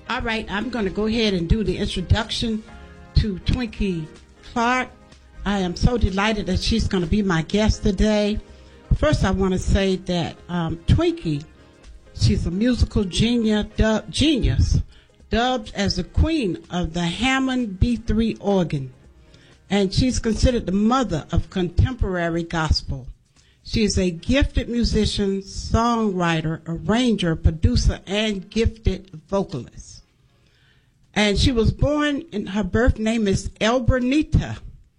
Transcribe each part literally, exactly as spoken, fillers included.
All right, I'm going to go ahead and do the introduction to Twinkie Clark. I am so delighted that she's going to be my guest today. First, I want to say that um, Twinkie, she's a musical genius, dub, genius, dubbed as the queen of the Hammond B three organ. And she's considered the mother of contemporary gospel. She is a gifted musician, songwriter, arranger, producer, and gifted vocalist. And she was born, in her birth name is Elbernita.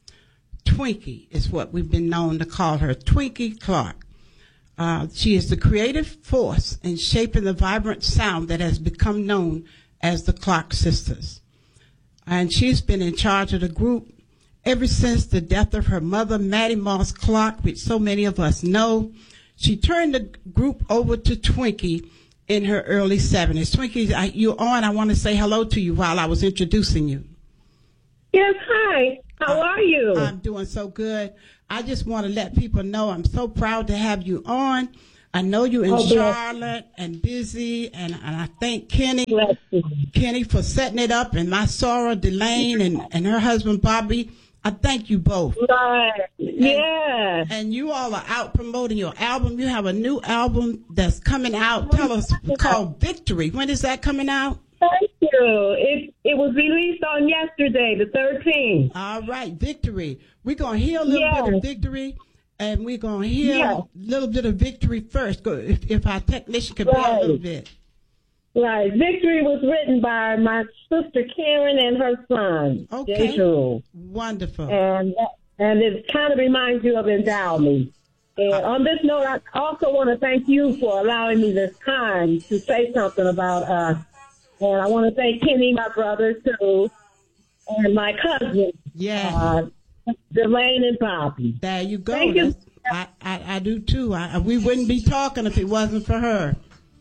Twinkie is what we've been known to call her, Twinkie Clark. Uh, she is the creative force in shaping the vibrant sound that has become known as the Clark Sisters. And she's been in charge of the group ever since the death of her mother, Mattie Moss Clark, which so many of us know. She turned the group over to Twinkie in her early seventies. Twinkie, I, you're on. I want to say hello to you while I was introducing you. Yes, hi. How are you? I'm doing so good. I just want to let people know I'm so proud to have you on. I know you're in oh, Charlotte and busy, and, and I thank Kenny, Kenny for setting it up, and my Sarah Delane and, and her husband Bobby. I thank you both. Right. And, yeah. And you all are out promoting your album. You have a new album that's coming out. Tell us, called Victory. When is that coming out? Thank you. It it was released on yesterday, the thirteenth. All right, Victory. We're going to hear a little yes. bit of Victory, and we're going to hear yes. a little bit of Victory first, if, if our technician could right. play a little bit. Right. Victory was written by my sister Karen and her son, okay. Jay. Wonderful. And and it kind of reminds you of Endow Me. And uh, on this note, I also want to thank you for allowing me this time to say something about us. And I want to thank Kenny, my brother, too, and my cousin, yeah, uh, Delane and Poppy. There you go. Thank you. I, I, I do, too. I, we wouldn't be talking if it wasn't for her.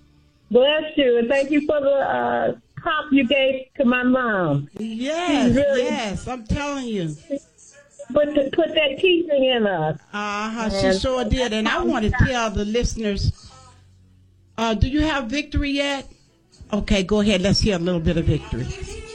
Bless you, and thank you for the uh, prop you gave to my mom. Yes, really, yes, I'm telling you. But to put that teaching in us. Uh-huh, she sure did. And I want to tell the listeners, uh, do you have Victory yet? Okay, go ahead. Let's hear a little bit of Victory.